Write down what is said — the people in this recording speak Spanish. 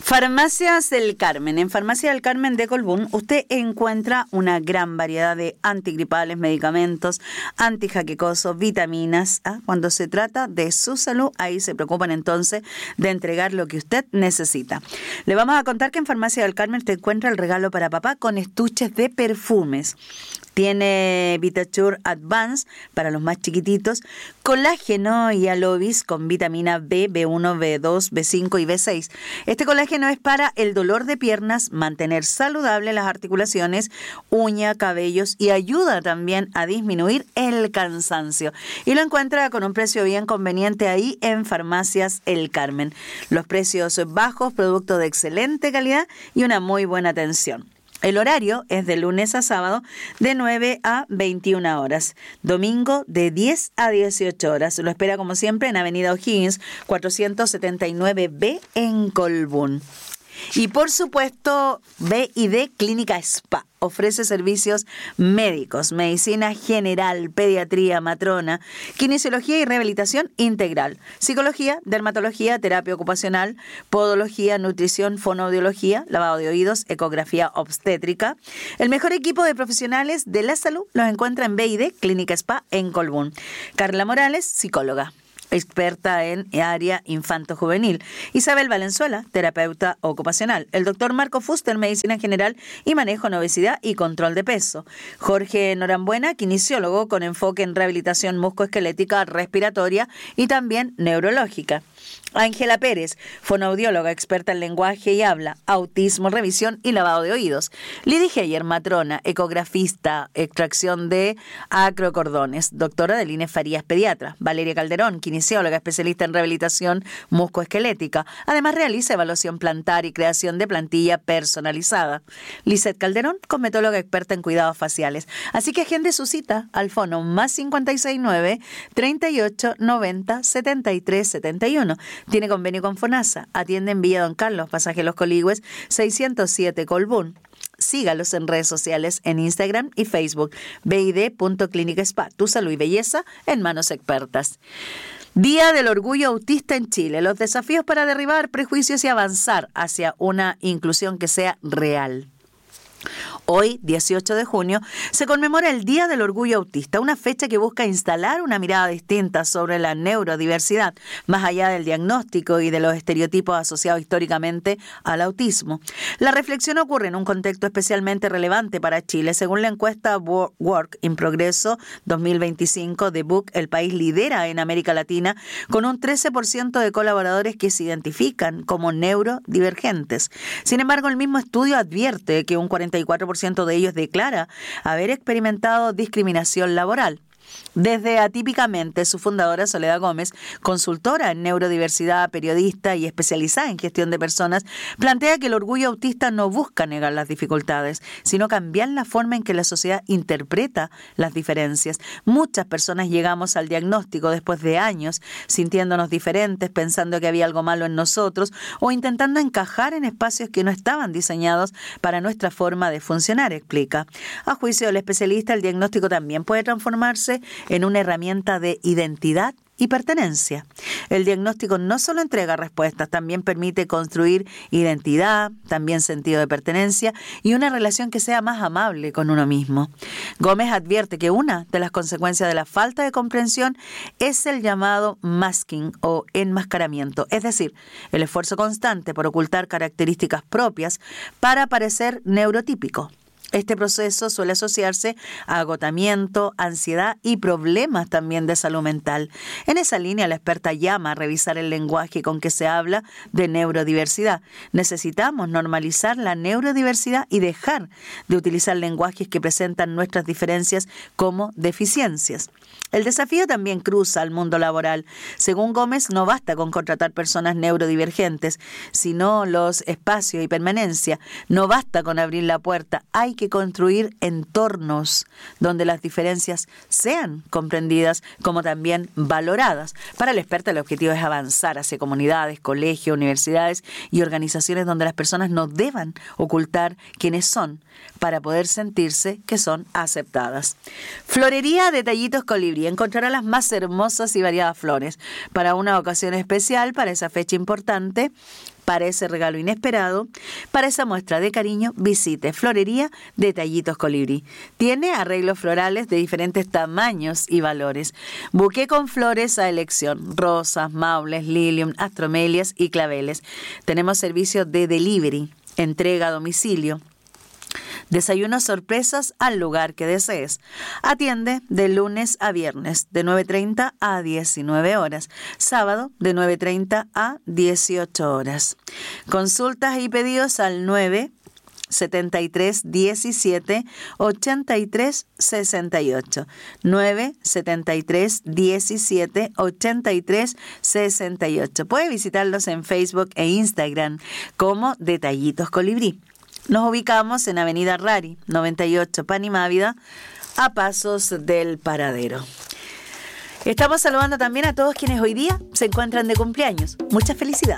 Farmacias del Carmen. En Farmacia del Carmen de Colbún usted encuentra una gran variedad de antigripales, medicamentos, antijaquecosos, vitaminas. Cuando se trata de su salud, ahí se preocupan entonces de entregar lo que usted necesita. Le vamos a contar que en Farmacia del Carmen te encuentra el regalo para papá con estuches de perfumes. Tiene VitaSure Advance para los más chiquititos, colágeno y alovis con vitamina B, B1, B2, B5 y B6. Este colágeno es para el dolor de piernas, mantener saludables las articulaciones, uña, cabellos y ayuda también a disminuir el cansancio. Y lo encuentra con un precio bien conveniente ahí en Farmacias El Carmen. Los precios bajos, producto de excelente calidad y una muy buena atención. El horario es de lunes a sábado de 9 a 21 horas, domingo de 10 a 18 horas. Lo espera como siempre en Avenida O'Higgins, 479B en Colbún. Y por supuesto, B&D Clínica Spa. Ofrece servicios médicos, medicina general, pediatría, matrona, kinesiología y rehabilitación integral, psicología, dermatología, terapia ocupacional, podología, nutrición, fonoaudiología, lavado de oídos, ecografía obstétrica. El mejor equipo de profesionales de la salud los encuentra en B&D Clínica Spa en Colbún. Carla Morales, psicóloga, experta en área infanto-juvenil. Isabel Valenzuela, terapeuta ocupacional. El doctor Marco Fuster, medicina general y manejo en obesidad y control de peso. Jorge Norambuena, kinesiólogo con enfoque en rehabilitación musculoesquelética, respiratoria y también neurológica. Ángela Pérez, fonoaudióloga, experta en lenguaje y habla, autismo, revisión y lavado de oídos. Lidy Heyer, matrona, ecografista, extracción de acrocordones. Doctora de Línez Farías, pediatra. Valeria Calderón, kinesióloga, especialista en rehabilitación musculoesquelética. Además realiza evaluación plantar y creación de plantilla personalizada. Lizeth Calderón, cosmetóloga experta en cuidados faciales. Así que agende su cita al fono más 569 38 90 73 71. Tiene convenio con FONASA. Atiende en Villa Don Carlos, pasaje Los Coligües, 607 Colbún. Sígalos en redes sociales en Instagram y Facebook. bid.clinicaspa. Tu salud y belleza en manos expertas. Día del Orgullo Autista en Chile. Los desafíos para derribar prejuicios y avanzar hacia una inclusión que sea real. Hoy, 18 de junio, se conmemora el Día del Orgullo Autista, una fecha que busca instalar una mirada distinta sobre la neurodiversidad, más allá del diagnóstico y de los estereotipos asociados históricamente al autismo. La reflexión ocurre en un contexto especialmente relevante para Chile, según la encuesta Work in Progreso 2025 de Book. El país lidera en América Latina con un 13% de colaboradores que se identifican como neurodivergentes. Sin embargo, el mismo estudio advierte que un 44% de ellos declara haber experimentado discriminación laboral. Desde Atípicamente, su fundadora Soledad Gómez, consultora en neurodiversidad, periodista y especializada en gestión de personas, plantea que el orgullo autista no busca negar las dificultades, sino cambiar la forma en que la sociedad interpreta las diferencias. Muchas personas llegamos al diagnóstico después de años sintiéndonos diferentes, pensando que había algo malo en nosotros o intentando encajar en espacios que no estaban diseñados para nuestra forma de funcionar, explica. A juicio del especialista, el diagnóstico también puede transformarse en una herramienta de identidad y pertenencia. El diagnóstico no solo entrega respuestas, también permite construir identidad, también sentido de pertenencia y una relación que sea más amable con uno mismo. Gómez advierte que una de las consecuencias de la falta de comprensión es el llamado masking o enmascaramiento, es decir, el esfuerzo constante por ocultar características propias para parecer neurotípico. Este proceso suele asociarse a agotamiento, ansiedad y problemas también de salud mental. En esa línea, la experta llama a revisar el lenguaje con que se habla de neurodiversidad. Necesitamos normalizar la neurodiversidad y dejar de utilizar lenguajes que presentan nuestras diferencias como deficiencias. El desafío también cruza al mundo laboral. Según Gómez, no basta con contratar personas neurodivergentes, sino los espacios y permanencia. No basta con abrir la puerta, hay que construir entornos donde las diferencias sean comprendidas como también valoradas. Para el experto, el objetivo es avanzar hacia comunidades, colegios, universidades y organizaciones donde las personas no deban ocultar quiénes son para poder sentirse que son aceptadas. Florería Detallitos Colibrí. Encontrará las más hermosas y variadas flores para una ocasión especial, para esa fecha importante. Para ese regalo inesperado, para esa muestra de cariño, visite Florería Detallitos Colibrí. Tiene arreglos florales de diferentes tamaños y valores. Buqué con flores a elección, rosas, maules, lilium, astromelias y claveles. Tenemos servicio de delivery, entrega a domicilio. Desayunos sorpresas al lugar que desees. Atiende de lunes a viernes de 9:30 a 19 horas. Sábado de 9:30 a 18 horas. Consultas y pedidos al 973 17 83 68. 973 17 83 68. Puede visitarlos en Facebook e Instagram como Detallitos Colibrí. Nos ubicamos en Avenida Rari, 98, Panimávida, a pasos del Paradero. Estamos saludando también a todos quienes hoy día se encuentran de cumpleaños. Mucha felicidad.